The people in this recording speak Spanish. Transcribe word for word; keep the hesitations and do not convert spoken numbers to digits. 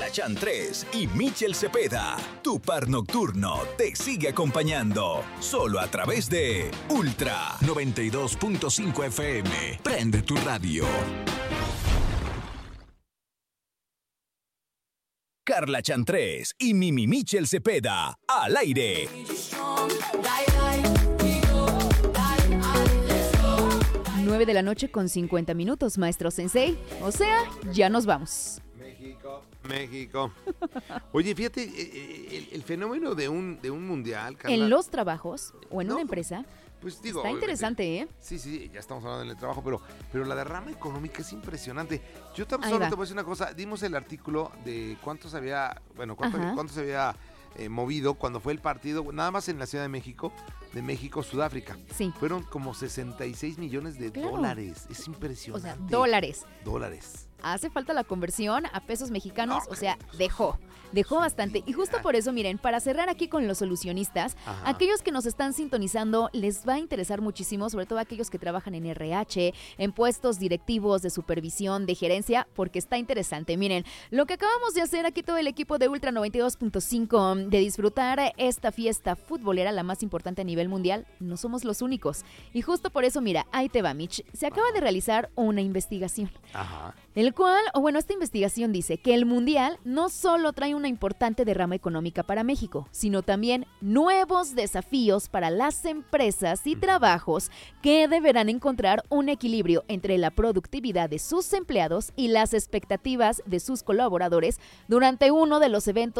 Carla Chantres y Michel Cepeda. Tu par nocturno te sigue acompañando. Solo a través de Ultra noventa y dos punto cinco F M. Prende tu radio. Carla Chantres y Mimi Michel Cepeda. Al aire. nueve de la noche con cincuenta minutos, maestro Sensei. O sea, ya nos vamos. México, México. Oye, fíjate, el, el fenómeno de un, de un mundial, Carla, En los trabajos o en No, una empresa, pues digo, está interesante, ¿eh? Sí, sí, ya estamos hablando del trabajo, pero, pero la derrama económica es impresionante. Yo tan Ahí solo va. te voy a decir una cosa, dimos el artículo de cuánto se había, bueno, cuánto, Ajá. cuánto se había eh, movido cuando fue el partido, nada más en la Ciudad de México, de México-Sudáfrica. Sí. Fueron como sesenta y seis millones de Claro. dólares. Es O impresionante. sea, dólares. Dólares. Hace falta la conversión a pesos mexicanos, No, o sea, dejó, dejó bastante. Y justo por eso, miren, para cerrar aquí con los solucionistas, Ajá. aquellos que nos están sintonizando les va a interesar muchísimo, sobre todo aquellos que trabajan en R H, en puestos directivos de supervisión, de gerencia, porque está interesante. Miren, lo que acabamos de hacer aquí todo el equipo de Ultra noventa y dos punto cinco, de disfrutar esta fiesta futbolera, la más importante a nivel mundial, no somos los únicos. Y justo por eso, mira, ahí te va, Mitch. Se acaba de realizar una investigación. Ajá. El cual, o bueno, esta investigación dice que el Mundial no solo trae una importante derrama económica para México, sino también nuevos desafíos para las empresas y trabajos que deberán encontrar un equilibrio entre la productividad de sus empleados y las expectativas de sus colaboradores durante uno de los eventos